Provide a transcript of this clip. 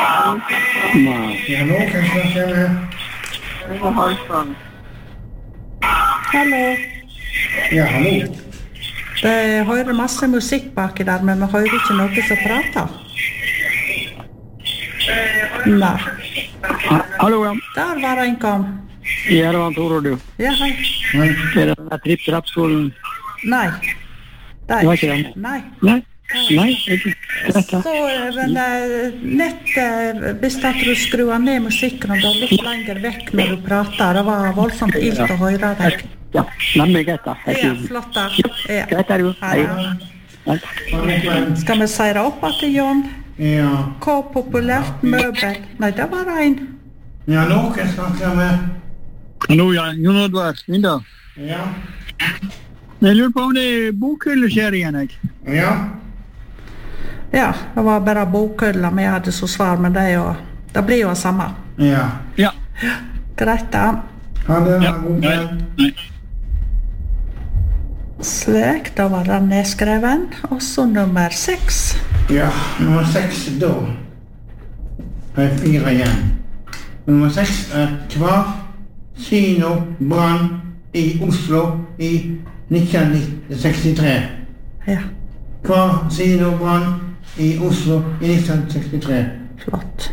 Ja, hallo, kan jeg snakke med? Hallo. Ja, hallo. Jeg hører masse musikk baki der, men vi hører ikke noe som prater. Nei. Hallo, ja. Der var det en kom. Ja, det var Tore, du. Ja, hei. Er det tripp-trapp-skolen? Nei. Det var ikke den? Nei. Nei, ikke. Så, men nett, hvis at du skrur ned musikken og du er litt lenger vekk når du prater, det var voldsomt ilt å høre deg. Ja, nemlig greit da. Ja, flott da. Ja. Greit er du. Hei. Skal vi si det opp til Jon? Ja. Hva populært møbel? Nei, det var det en. Ja, hallo, kan jeg snakke med? Hallo, ja. Jon Oddvar, Linda. Ja. Jeg lurer på om det er bokhylle-serien, jeg. Ja. Ja, det var bare bokhylla vi hadde så svar, men det blir jo det samme. Ja. Ja. Greit da. Ha det, Ja. god kveld. Nei. Slik, da var den nedskreven. Og så nummer 6. Ja, nummer 6 da. Det er 4 igjen. Nummer 6 er hva kino brann i Oslo i 1963. Ja, Hva kino brann i Oslo i 1963. flott.